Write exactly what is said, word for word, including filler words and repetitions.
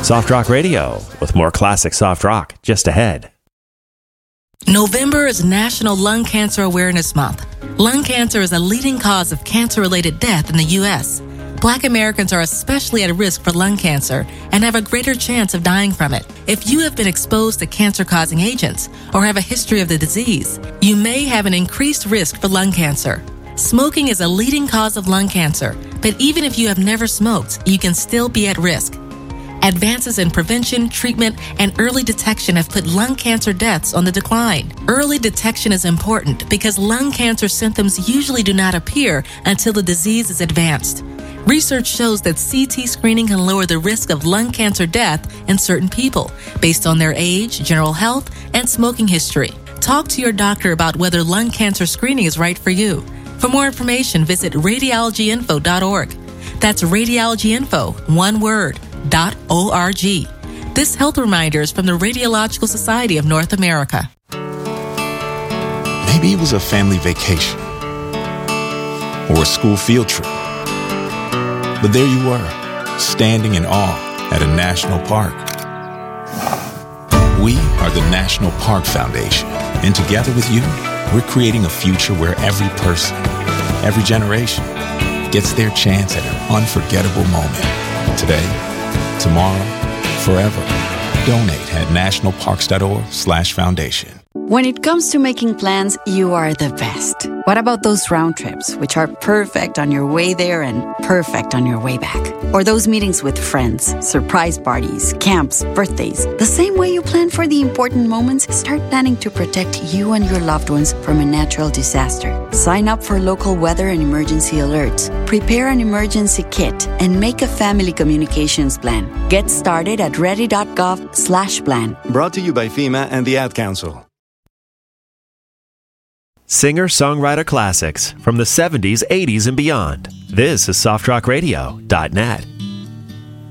Soft Rock Radio, with more classic soft rock just ahead. November is National Lung Cancer Awareness Month. Lung cancer is a leading cause of cancer-related death in the U S Black Americans are especially at risk for lung cancer and have a greater chance of dying from it. If you have been exposed to cancer-causing agents or have a history of the disease, you may have an increased risk for lung cancer. Smoking is a leading cause of lung cancer, but even if you have never smoked, you can still be at risk. Advances in prevention, treatment, and early detection have put lung cancer deaths on the decline. Early detection is important because lung cancer symptoms usually do not appear until the disease is advanced. Research shows that C T screening can lower the risk of lung cancer death in certain people based on their age, general health, and smoking history. Talk to your doctor about whether lung cancer screening is right for you. For more information, visit radiology info dot org. That's radiologyinfo, one word, dot O R G. This health reminder is from the Radiological Society of North America. Maybe it was a family vacation or a school field trip. But there you were, standing in awe at a national park. We are the National Park Foundation, and together with you, we're creating a future where every person, every generation, gets their chance at an unforgettable moment. Today, tomorrow, forever. Donate at nationalparks.org slash foundation. When it comes to making plans, you are the best. What about those round trips, which are perfect on your way there and perfect on your way back? Or those meetings with friends, surprise parties, camps, birthdays. The same way you plan for the important moments, start planning to protect you and your loved ones from a natural disaster. Sign up for local weather and emergency alerts. Prepare an emergency kit and make a family communications plan. Get started at ready.gov slash plan. Brought to you by FEMA and the Ad Council. Singer-songwriter classics from the seventies, eighties, and beyond. This is soft rock radio dot net.